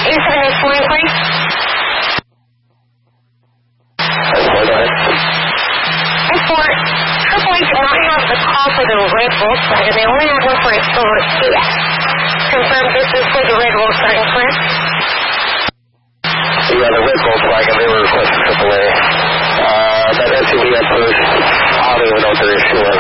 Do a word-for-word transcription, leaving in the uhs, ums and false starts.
eight seven eight four inquiry. eight four, triple A did not have the call for the red Volkswagen. They only had one for a silver Kia. Confirm this is for the red Volkswagen, correct? Yeah, the red Volkswagen, they were requesting triple A. Uh, that S U V at first, I don't even know what their issue was.